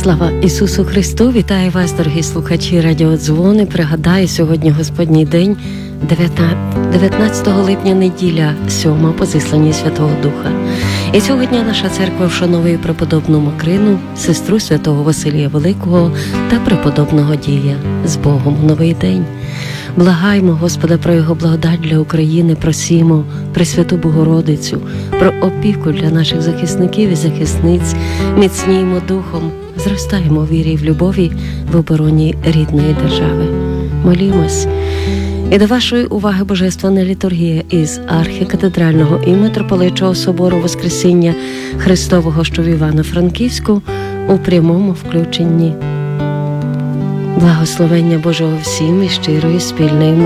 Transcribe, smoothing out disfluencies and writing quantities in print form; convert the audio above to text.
Слава Ісусу Христу! Вітаю вас, дорогі слухачі радіодзвони. Пригадаю, сьогодні Господній день, 19 липня, неділя, 7 по зісланні Святого Духа. І сьогодні наша церква вшановує преподобну Макрину, сестру святого Василія Великого та преподобного Дія. З Богом у новий день! Благаємо Господа про Його благодать для України, просімо Пресвяту Богородицю, про опіку для наших захисників і захисниць, міцніємо духом, зростаємо в вірі і в любові в обороні рідної держави. Молімось. І до вашої уваги Божественна літургія із архікатедрального і митрополичого собору Воскресіння Христового, що в Івано-Франківську, у прямому включенні. Благословення Божого всім і щирої спільної